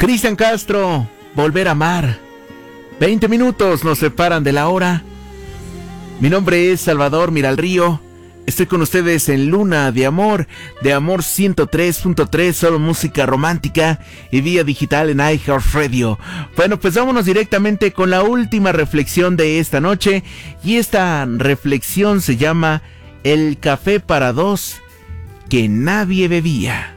Cristian Castro, Volver a Amar. 20 minutos nos separan de la hora. Mi nombre es Salvador Miralrío. Estoy con ustedes en Luna de Amor 103.3, solo música romántica y vía digital en iHeartRadio. Bueno, pues vámonos directamente con la última reflexión de esta noche. Y esta reflexión se llama El café para dos que nadie bebía.